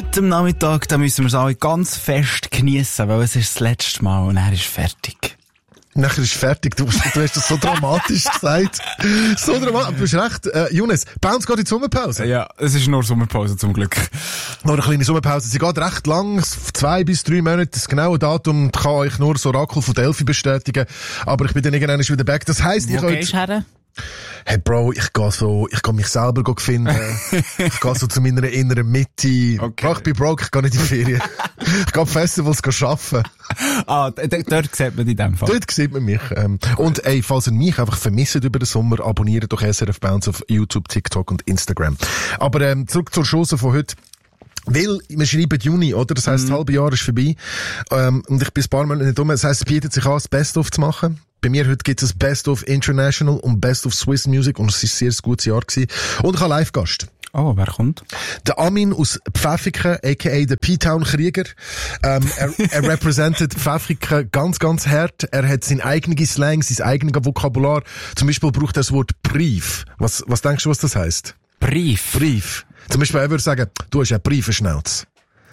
heute am Nachmittag, da müssen wir es alle ganz fest geniessen, weil es ist das letzte Mal und er ist fertig. Nachher ist fertig. Du hast das so dramatisch gesagt. So dramatisch. Du hast recht. Younes, bei uns geht in die Sommerpause. Ja, es ist nur Sommerpause zum Glück. Noch eine kleine Sommerpause. Sie geht recht lang, 2 bis 3 Monate. Das genaue Datum kann euch nur das Orakel von Delphi bestätigen. Aber ich bin dann irgendwann wieder back. Das heisst, Wo gehst du her? Hey Bro, ich gehe mich selber finden. Ich gehe so zu meiner inneren Mitte. Okay. Bro, ich bin broke, ich gehe nicht in die Ferien. Ich gehe auf Festivals arbeiten. Dort sieht man in dem Fall. Dort sieht man mich. Und falls ihr mich einfach vermisst über den Sommer, abonniert doch SRF Bounce auf YouTube, TikTok und Instagram. Aber zurück zur Chance von heute. Weil, wir schreiben Juni, oder? Das heisst, das halbe Jahr ist vorbei. Und ich bin ein paar Monate nicht um. Das heisst, es bietet sich an, das Best-of zu machen. Bei mir heute gibt es Best-of International und Best-of Swiss Music und es ist ein sehr gutes Jahr gewesen. Und ich habe Live-Gast. Oh, wer kommt? Der Amin aus Pfäffiken, a.k.a. der P-Town-Krieger. Er repräsentiert Pfäffiken ganz, ganz hart. Er hat seinen eigenen Slang, sein eigenes Vokabular. Zum Beispiel braucht er das Wort Brief. Was denkst du, was das heisst? Brief. Zum Beispiel, er würde sagen, du hast einen Briefenschnauz.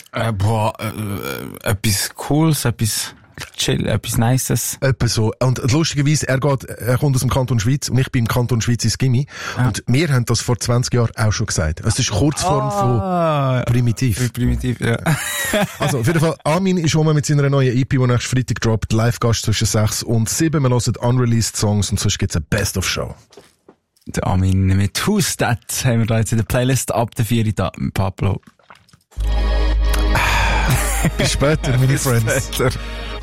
Etwas Cooles, etwas chill, etwas Nices. Etwa so. Und lustigerweise, er kommt aus dem Kanton Schweiz und ich bin im Kanton Schweiz ins Gimmi. Ah. Und wir haben das vor 20 Jahren auch schon gesagt. Es ist Kurzform von primitiv. Primitiv, ja. Also, auf jeden Fall, Armin ist schon mit seiner neuen EP, die nächsten Freitag droppt, Live-Gast zwischen 6 und 7. Wir hören unreleased Songs und sonst gibt's eine Best-of-Show. Der Armin mit Who's That haben wir da jetzt in der Playlist ab der 4. da mit Pablo. Bis später, meine Friends. Bis später.